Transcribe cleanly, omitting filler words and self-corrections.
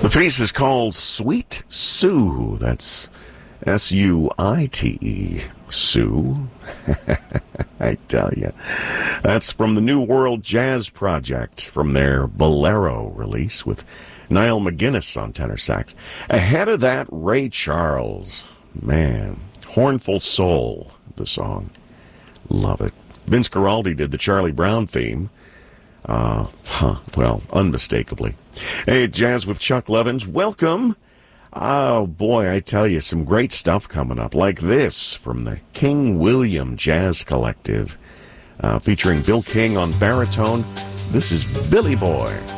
The piece is called Sweet Sue. That's S-U-I-T-E. Sue. I tell you. That's from the New World Jazz Project, from their Bolero release with Niall McGuinness on tenor sax. Ahead of that, Ray Charles. Man, Hornful Soul, the song. Love it. Vince Guaraldi did the Charlie Brown theme. Well, unmistakably. Hey, Jazz with Chuck Levins, welcome. Oh, boy, I tell you, some great stuff coming up, like this from the King William Jazz Collective, featuring Bill King on baritone. This is Billy Boy.